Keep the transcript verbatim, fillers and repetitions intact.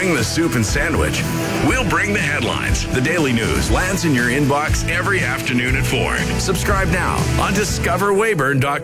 bring the soup and sandwich. We'll bring the headlines. The Daily News lands in your inbox every afternoon at four. Subscribe now on discover weyburn dot com.